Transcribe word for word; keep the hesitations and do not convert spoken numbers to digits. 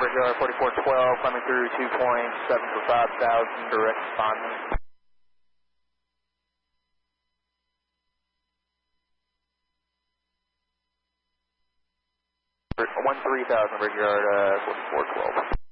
Bridgeyard forty-four twelve, climbing through two point seven for five thousand, direct responding. one three thousand Bridgeyard uh, forty-four twelve.